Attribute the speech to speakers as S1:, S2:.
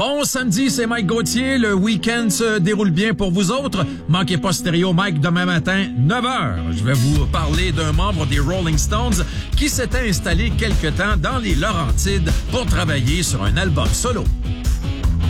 S1: Bon samedi, c'est Mike Gauthier. Le week-end se déroule bien pour vous autres. Manquez pas Stéréo Mike demain matin, 9h. Je vais vous parler d'un membre des Rolling Stones qui s'était installé quelque temps dans les Laurentides pour travailler sur un album solo.